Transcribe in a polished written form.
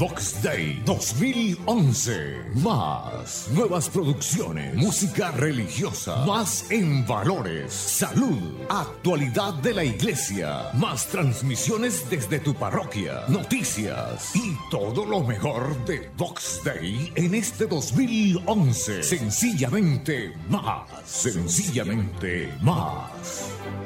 Vox Day 2011. Más nuevas producciones, música religiosa, más en valores, salud, actualidad de la iglesia, más transmisiones desde tu parroquia, noticias y todo lo mejor de Vox Day en este 2011. Sencillamente más. Sencillamente más.